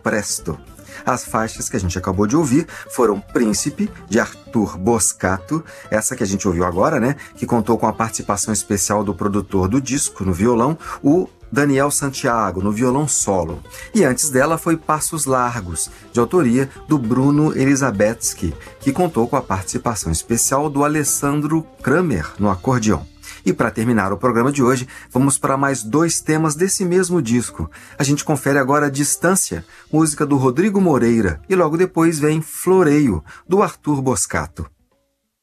presto. As faixas que a gente acabou de ouvir foram Príncipe, de Arthur Boscato, essa que a gente ouviu agora, né? Que contou com a participação especial do produtor do disco no violão, o Daniel Santiago, no violão solo. E antes dela foi Passos Largos, de autoria do Bruno Elizabetsky, que contou com a participação especial do Alessandro Kramer no acordeão. E para terminar o programa de hoje, vamos para mais 2 temas desse mesmo disco. A gente confere agora Distância, música do Rodrigo Moreira, e logo depois vem Floreio, do Arthur Boscato.